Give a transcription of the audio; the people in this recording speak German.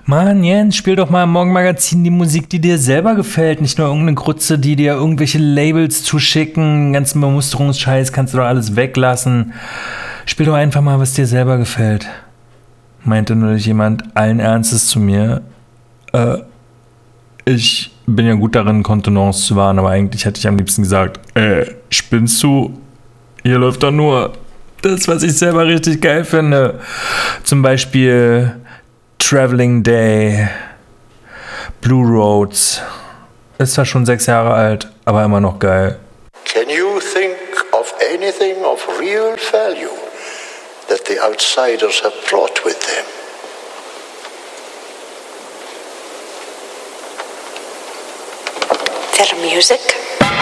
Mann, Jens, spiel doch mal im Morgenmagazin die Musik, die dir selber gefällt. Nicht nur irgendeine Grütze, die dir irgendwelche Labels zuschicken. Den ganzen Bemusterungsscheiß kannst du doch alles weglassen. Spiel doch einfach mal, was dir selber gefällt. Meinte neulich jemand allen Ernstes zu mir. Ich bin ja gut darin, Kontenance zu wahren, aber eigentlich hätte ich am liebsten gesagt, spinnst du? Hier läuft doch nur das, was ich selber richtig geil finde. Zum Beispiel Traveling Day, Blue Roads. Ist zwar schon 6 Jahre alt, aber immer noch geil. Can you think of anything of real value that the outsiders have brought with them? Their music.